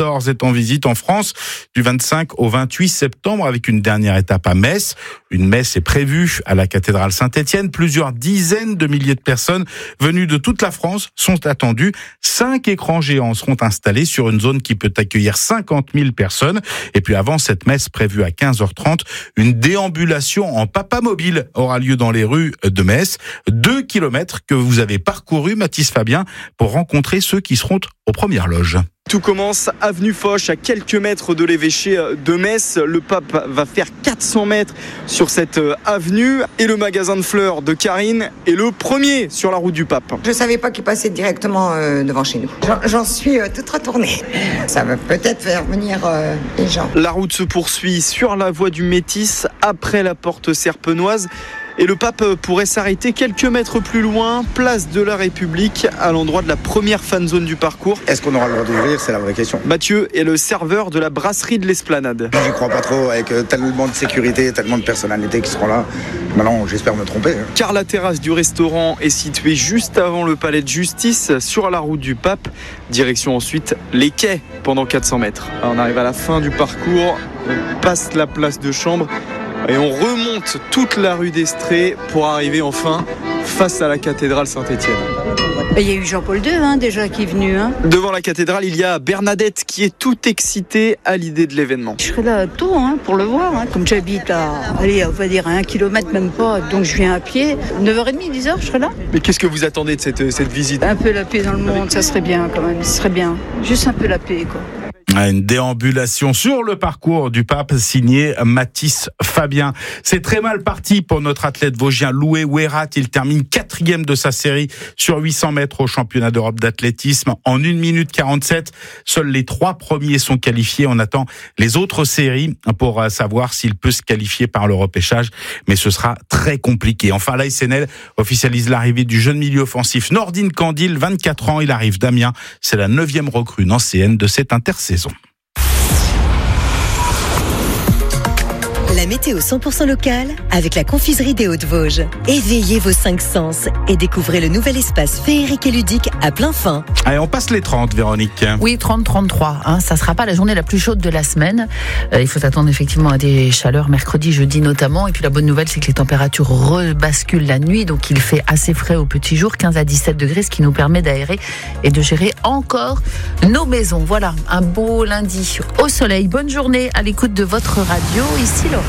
Masters est en visite en France du 25 au 28 septembre avec une dernière étape à Metz. Une messe est prévue à la cathédrale Saint-Étienne. Plusieurs dizaines de milliers de personnes venues de toute la France sont attendues. 5 écrans géants seront installés sur une zone qui peut accueillir 50 000 personnes. Et puis avant cette messe prévue à 15h30, une déambulation en papamobile aura lieu dans les rues de Metz. 2 kilomètres que vous avez parcouru, Mathis Fabien, pour rencontrer ceux qui seront aux premières loges. Tout commence avenue Foch, à quelques mètres de l'évêché de Metz. Le pape va faire 400 mètres sur cette avenue et le magasin de fleurs de Karine est le premier sur la route du pape. Je ne savais pas qu'il passait directement devant chez nous. J'en suis toute retournée. Ça va peut-être faire venir les gens. La route se poursuit sur la voie du Métis après la porte serpenoise. Et le pape pourrait s'arrêter quelques mètres plus loin, place de la République, à l'endroit de la première fan zone du parcours. Est-ce qu'on aura le droit d'ouvrir ? C'est la vraie question. Mathieu est le serveur de la brasserie de l'Esplanade. J'y crois pas trop, avec tellement de sécurité, tellement de personnalités qui seront là. Maintenant, j'espère me tromper. Car la terrasse du restaurant est située juste avant le palais de justice, sur la route du pape. Direction ensuite les quais pendant 400 mètres. On arrive à la fin du parcours, on passe la place de Chambre. Et on remonte toute la rue d'Estrée pour arriver enfin face à la cathédrale Saint-Étienne. Il y a eu Jean-Paul II déjà qui est venu. Devant la cathédrale, il y a Bernadette qui est toute excitée à l'idée de l'événement. Je serai là tôt pour le voir. Comme j'habite on va dire à 1 kilomètre, même pas, donc je viens à pied. 9h30, 10h, je serai là. Mais qu'est-ce que vous attendez de cette visite ? Un peu la paix dans le monde, ça serait bien quand même. Ce serait bien. Juste un peu la paix, quoi. Une déambulation sur le parcours du pape signé Mathis Fabien. C'est très mal parti pour notre athlète vosgien Loué Ouérat. Il termine 4e de sa série sur 800 mètres au championnat d'Europe d'athlétisme en 1 minute 47. Seuls les 3 premiers sont qualifiés. On attend les autres séries pour savoir s'il peut se qualifier par le repêchage, mais ce sera très compliqué. Enfin, l'ASNL officialise l'arrivée du jeune milieu offensif Nordine Candil, 24 ans. Il arrive d'Amiens. C'est la 9e recrue nancéenne de cette intersaison. La météo 100% locale avec la confiserie des Hauts-de-Vosges. Éveillez vos 5 sens et découvrez le nouvel espace féerique et ludique à plein fin. Allez, on passe les 30, Véronique. Oui, 30-33. Ça ne sera pas la journée la plus chaude de la semaine. Il faut attendre effectivement à des chaleurs mercredi, jeudi notamment. Et puis la bonne nouvelle, c'est que les températures rebasculent la nuit. Donc il fait assez frais au petit jour, 15 à 17 degrés, ce qui nous permet d'aérer et de gérer encore nos maisons. Voilà, un beau lundi au soleil. Bonne journée à l'écoute de votre radio. Ici Lorraine.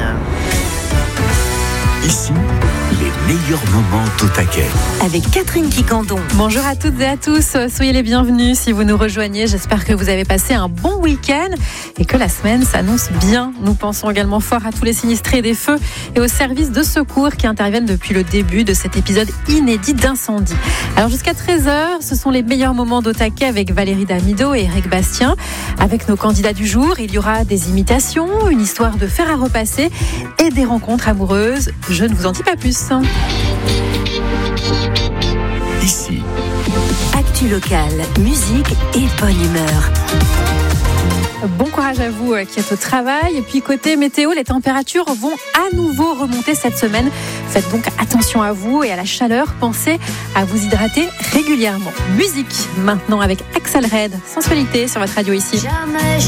Ici, les meilleurs moments au taquet. Avec Catherine Quicandon. Bonjour à toutes et à tous, soyez les bienvenus si vous nous rejoignez. J'espère que vous avez passé un bon week-end et que la semaine s'annonce bien. Nous pensons également fort à tous les sinistrés des feux et aux services de secours qui interviennent depuis le début de cet épisode inédit d'incendie. Alors jusqu'à 13h, ce sont les meilleurs moments d'au taquet avec Valérie Damido et Eric Bastien. Avec nos candidats du jour, il y aura des imitations, une histoire de fer à repasser et des rencontres amoureuses. Je ne vous en dis pas plus. Ici, Actu locale, musique et bonne humeur. Bon courage à vous qui êtes au travail. Et puis côté météo, les températures vont à nouveau remonter cette semaine. Faites donc attention à vous et à la chaleur. Pensez à vous hydrater régulièrement. Musique maintenant avec Axel Red, Sensualité sur votre radio ici.